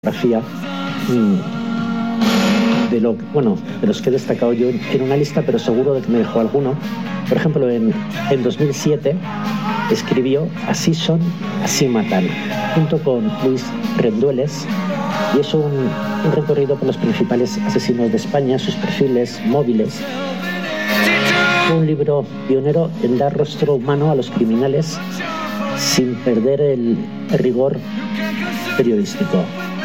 biografía de los que he destacado yo en una lista, pero seguro de que me dejó alguno. Por ejemplo, en 2007 escribió Así son, así matan, junto con Luis Rendueles, y es un recorrido por los principales asesinos de España, sus perfiles móviles. Un libro pionero en dar rostro humano a los criminales sin perder el rigor periodístico.